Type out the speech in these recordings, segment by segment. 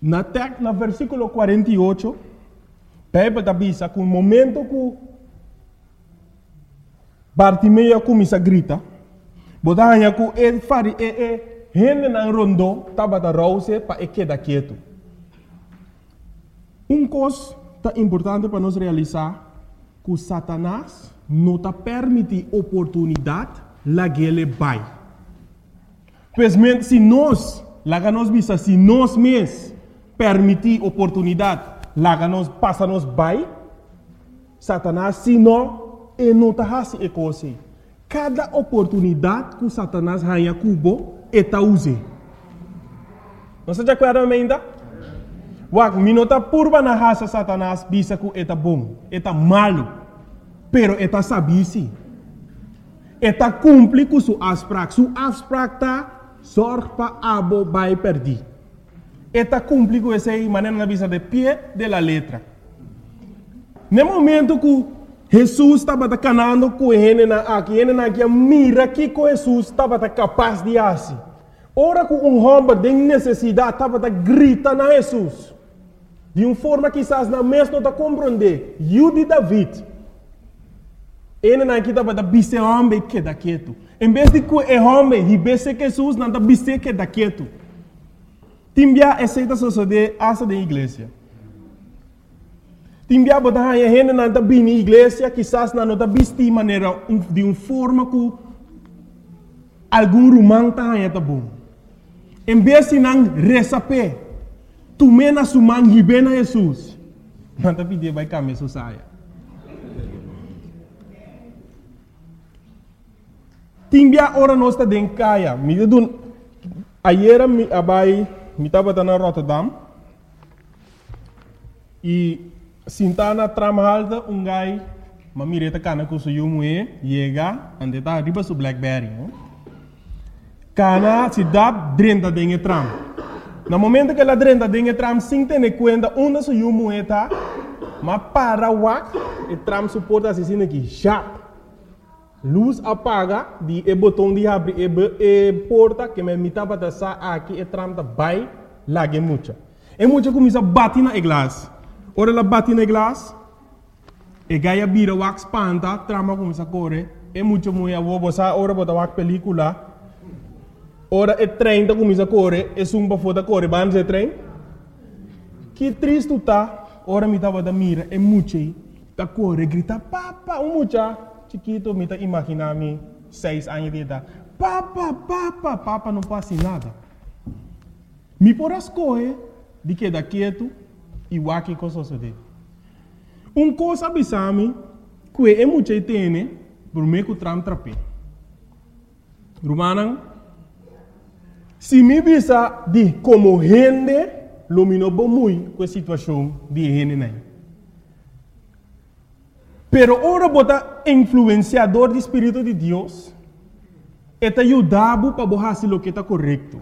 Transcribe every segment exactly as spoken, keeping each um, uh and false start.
Na tek, na versículo quarenta e oito, Bíblia avisa que o momento que Bartimeu começa a gritar, botanha que ele fari e e gente na rondo tava da rouse para e queda quieto. Um coisa tá importante para nós realizar que Satanás não tá permite oportunidade lá que ele vai. Pois se nós, lá que nós visa, se nós mesmos permitir oportunidade, lá que nós passa nós vai, Satanás se não, ele não tá assim e coisa. Cada oportunidade que Satanás ganha cubo, ele tá usando. Não se acorda ainda? Wak, minota purba na raça Satanás, bisa que ele tá bom, ele tá malo, pero ele tá sabisi. Ele tá cumpre com sua asprak, sua asprak tá sorte para abo vai perder. Ele tá cumpre com essa maneira na visa de pé de la letra. No momento que Jesus estava canando com ele na aqui, ele na aqui mira que com Jesus estava capaz de fazer. Ora que um homem de necessidade estava grita na Jesus. De uma forma que quizás na mesma não compreender. Eu de David. Ele na aqui estava da bise homem que da quieto. Em vez de que o homem e bise que Jesus não da bise que da quieto. Timbia aceita suceder essa da igreja. Timbia botar a gente na da bine igreja quizás não da bise maneira de uma forma que algum romano tá aí tá bom. Em vez de não receber, tu mena sumang hibena Jesus. Não tá pedindo vai caminhar só saia. Timbia ora nós tá dentro caia. Me dun ayer me abai me tava na Rotterdam e sintana tramalda um gai mamireta cana com seu moe chega ande tá riba su Blackberry. Cana se dá drenta dentro tram. No momento que ela drenta dentro tram sem ter conta onde seu moe tá, mas para wak e tram suporta assim aqui já. Luz apaga, de e botão de abrir e, e porta que me mitava da sa aqui e tram da vai lá que mucha. E mucha começa a bater na glass. Ora ela bate na glass, e gaia vira wax panta, trama começa a correr. E mucha mulher vou botar ora botar wax película. Ora e trem da começa a correr, e sumba foda correr, vamos e trem. Que triste tá, ora me tava da mira, e mucha tá correr, grita papa, um mucha. Chiquito, me tá imaginando seis anos de idade. Papa, papa, papa não passa nada. Me por as coisas de que da quieto e o aqui com suceder. Um coisa abisame que é muito tem por meio que tram trape. Romanan, se me bisa de como gente, lumino bom muito com a situação de gente nem. Pero ora bota influenciador do Espírito de Deus, eta ajudava para fazer o que está correto.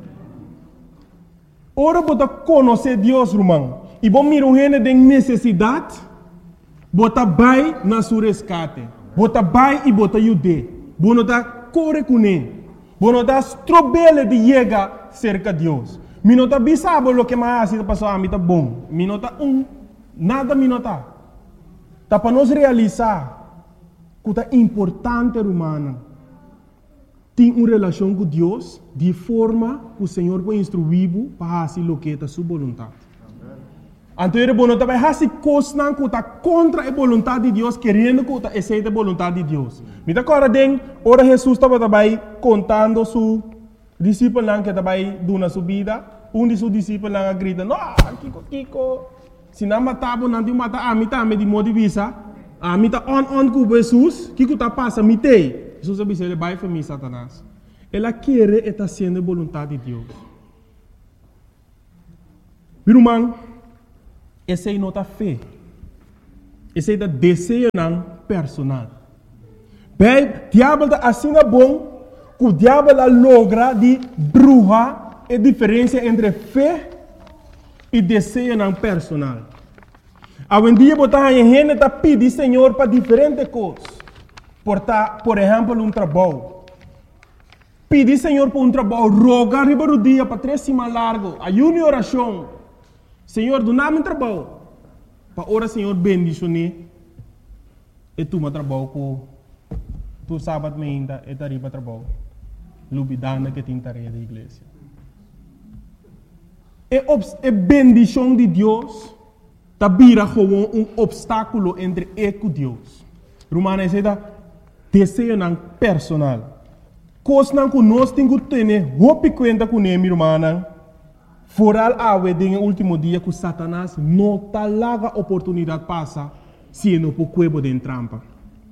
Ora bota conhecer Deus, irmão, e bom mira um gente de necessidade, bota vai na sua resgate, bota vai e bota ajude, bota corre com ele, bota strobele de chegar cerca de Deus. Minota bisabo o que mais está passando a mim tá bom, minota um, nada minota. Tá para nós realizar que é importante, humana, ter uma relação com Deus de forma que o Senhor vai instruir para fazer o que é a sua vontade. Então, ele não vai fazer coisas que está contra a vontade de Deus, querendo que está aceita a vontade de Deus. Me dá agora, ora Jesus estava contando su discípulo que estava dando sua vida, um de seus discípulos grita, não, Kiko, Kiko. Se não matava, não te mata, a mim também de modo de vista, a mim tá on on com Jesus, que que tá passa, me tem. Jesus disse, ele vai para mim, Satanás. Ela quer estar sendo a vontade de Deus. Irmão, esse é não tá fé. Esse é desejo não personal. Bem, diabo tá assim é bom, que o diabo logra de bruxa a diferença entre fé e desejo não personal. Algum dia botar a gente tá pedir Senhor para diferentes coisas. Por, tá, por exemplo, um trabalho. Pedir Senhor para um trabalho, rogar riba do dia para três semanas largo, ayuno e oração. Senhor, do nome trabalho. Para ora, Senhor, bendicione. E tu me trabalho com tu sábado me ainda e tariba trabalho. Lubidana que tem tarefa da igreja. E a bendição de Deus tá vira como um obstáculo entre eu e Deus. Romana diz desejo não personal. Coisa não que nós temos que ter roupa conta com ele, irmã. Foral a wedding no último dia que Satanás não tá larga oportunidade passa se não por cuebo de trampa.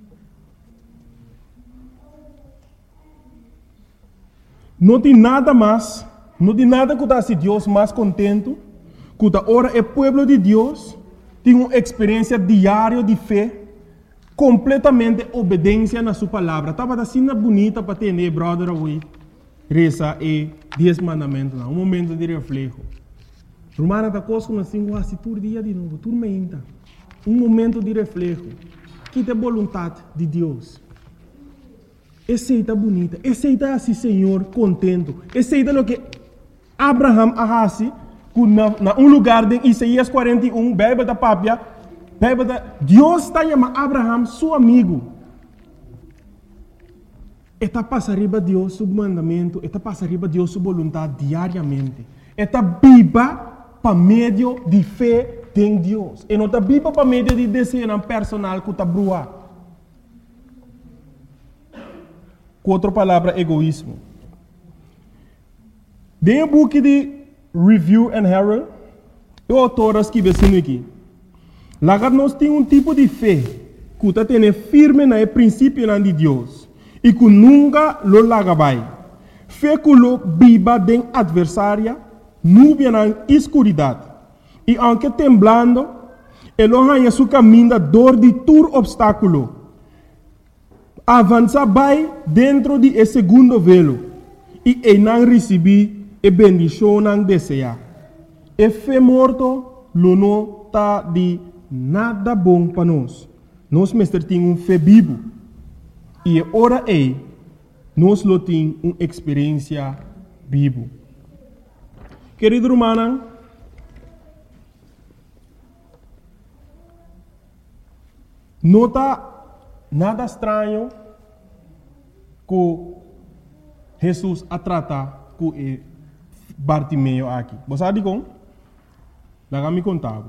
Não tem nada mais, não tem nada que dá se Deus mais contento, que da hora é povo de Deus tem uma experiência diária de fé, completamente obediência na sua palavra. Estava assim bonita para ter, né, brother, hoje. Reza e dez mandamentos, um momento de reflexo. Romana da coisa que assim, assim, todo dia de novo, tudo me ainda. Um momento de reflexo. Que é a vontade de Deus. Aceita bonita, aceita assim, Senhor, contento. Aceita o que Abraham arrasi, na, na um lugar de Isaías quarenta e um, Bíblia da Pápia, Bíblia da Deus está chamando Abraham, seu amigo. Está passando Deus seu mandamento, está passando Deus sua vontade diariamente. Está viva para meio de fé em Deus. E não está viva para meio de desejo personal que está brua. Com outra palavra, egoísmo. Dentro do book de Review and Herald, o autor escreve assim aqui. Lá nós temos um tipo de fé que está tendo firme no princípio de Deus. E que nunca lo larga vai. Fé que lo viva den adversária, nuvem na escuridade. E aunque temblando, ele arranha seu caminho da dor de todo obstáculo. Avança vai dentro de esse segundo velo. E ele não recebe a bendição não deseja. E fé morto, lo não está de nada bom para nós. Nós mestre temos um fé vivo. E ora é, nós lo temos uma experiência viva. Querido irmão, não está nada estranho que Jesus a trata com Bartimeu aqui. Você sabe como? Dá me contar.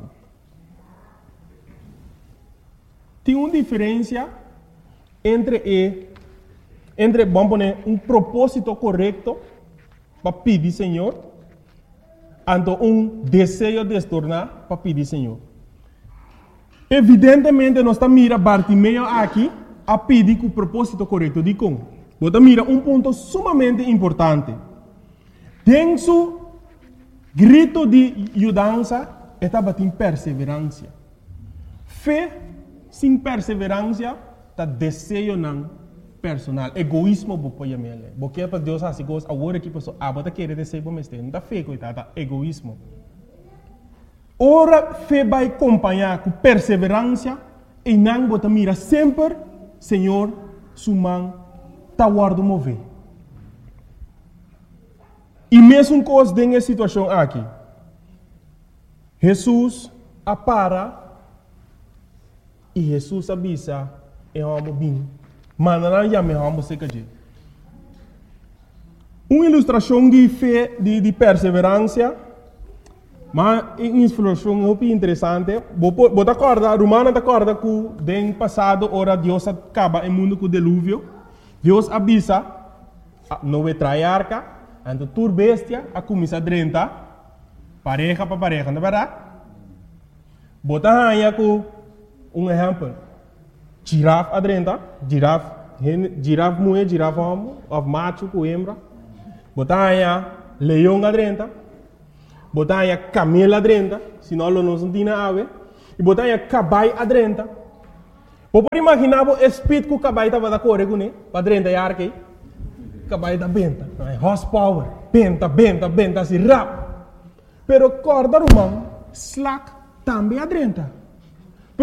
Tem uma diferença entre e, entre vamos poner um propósito correto para pedir Senhor, ante um desejo de se tornar para pedir Senhor. Evidentemente nós estamos mirando Bartimeu aqui a pedir com o propósito correto de como. Você mira um ponto sumamente importante. Tem seu grito de mudança estava em perseverança. Fé sem perseverança está desejo não personal, egoísmo bopo yamele. Porque para Deus assim coisa, agora que pessoa ah bota querer desejo para mestre, não está fé coitada, egoísmo. Ora fé vai acompanhar com perseverança e não bota mira sempre, Senhor, sumang tá guardo mover. E mesmo coisa dessa situação aqui, Jesus apara e Jesus avisa é um bem. Manana já me amo se caje. Uma ilustração de fé, de, de perseverança, mas uma ilustração muito interessante. Você acorda, Romana acorda que no passado, ora Deus acaba o mundo com o dilúvio. Deus avisa, não vai trair arca, então tur bestia, a começar a drentar, pareja para pareja, não é verdade? Bota aí com um exemplo. Girafa adrenta, girafa, girafa mulher, girafa homem, of macho com hembra. Botar aí leão adrenta, botar aí camelo adrenta, senão não não tem ave. E botar aí cavalo adrenta. Você pode imaginar o espírito que o cavalo estava da correr com ele, para adrenta e arque. Cavalo da benta, horsepower, benta, benta, benta, assim rap. Pero corda romano, slack também adrenta.